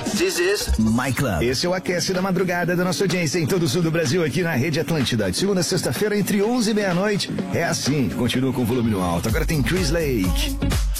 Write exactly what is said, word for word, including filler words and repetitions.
This is My Club. Esse é o Aquece da Madrugada da nossa audiência em todo o sul do Brasil, aqui na Rede Atlântida. De segunda a sexta-feira, entre onze e meia-noite. É assim, continua com o volume no alto. Agora tem Chris Lake.